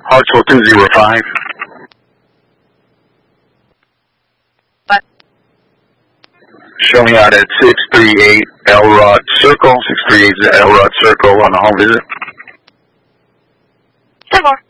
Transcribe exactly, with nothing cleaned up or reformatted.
Hartsville two zero five. What? Show me out at six three eight Elrod Circle, six three eight Elrod Circle on a home visit. Ten more.